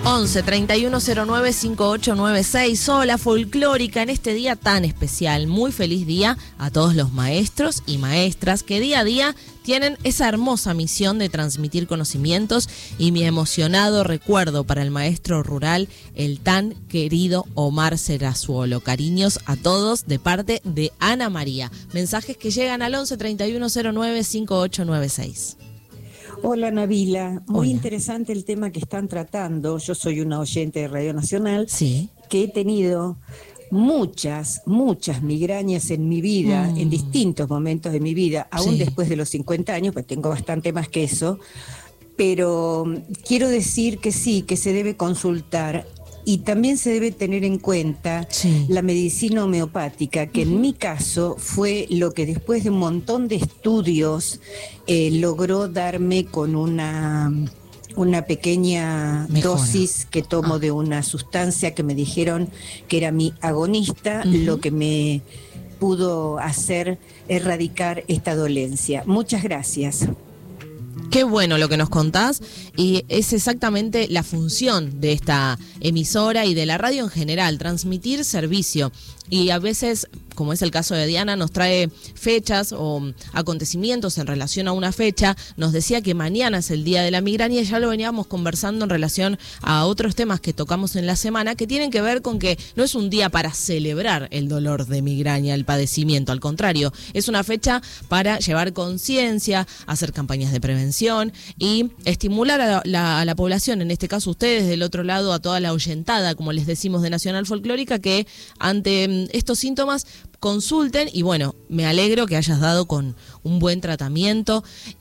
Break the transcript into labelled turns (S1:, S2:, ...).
S1: 11 3109 5896. Hola folclórica, en este día tan especial. Muy feliz día a todos los maestros y maestras que día a día tienen esa hermosa misión de transmitir conocimientos, y mi emocionado recuerdo para el maestro rural, el tan querido Omar Serazuolo. Cariños a todos de parte de Ana María. Mensajes que llegan al 11 3109 5896.
S2: Hola Nabila, muy
S1: Hola.
S2: Interesante el tema que están tratando. Yo soy una oyente de Radio Nacional,
S1: Sí.
S2: que he tenido muchas migrañas en mi vida, en distintos momentos de mi vida, aún después de los 50 años, pues tengo bastante más que eso, pero quiero decir que sí, que se debe consultar. Y también se debe tener en cuenta la medicina homeopática, que en mi caso fue lo que después de un montón de estudios logró darme con una pequeña dosis que tomo de una sustancia que me dijeron que era mi agonista, lo que me pudo hacer erradicar esta dolencia. Muchas gracias.
S1: Qué bueno lo que nos contás, y es exactamente la función de esta emisora y de la radio en general, transmitir servicio. Y a veces, como es el caso de Diana, nos trae fechas o acontecimientos en relación a una fecha. Nos decía que mañana es el día de la migraña, y ya lo veníamos conversando en relación a otros temas que tocamos en la semana, que tienen que ver con que no es un día para celebrar el dolor de migraña, el padecimiento. Al contrario, es una fecha para llevar conciencia, hacer campañas de prevención y estimular a la población, en este caso ustedes del otro lado, a toda la oyentada, como les decimos, de Nacional Folclórica, que ante estos síntomas consulten. Y bueno, me alegro que hayas dado con un buen tratamiento